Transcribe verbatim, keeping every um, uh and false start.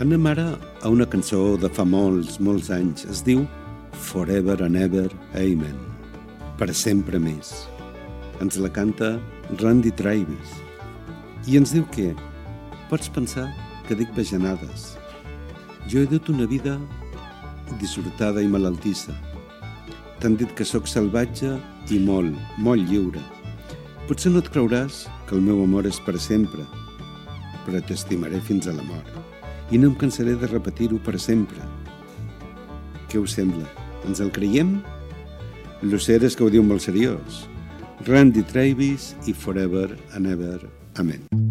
Anem ara a una cançó de fa molts, molts anys. Es diu Forever and Ever, Amen. Per sempre més. Ens la canta Randy Travis. I ens diu que pots pensar que dic bajanades. Jo he dut una vida dissortada i malaltissa. T'han dit que sóc salvatge i molt, molt lliure. Potser no et creuràs que el meu amor és per sempre, però t'estimaré fins a la mort. I no em cansaré de repetir-ho per sempre. Què us sembla? Ens el creiem? Lo cert és que ho diu molt seriós. Randy Travis i Forever and Ever, Amen.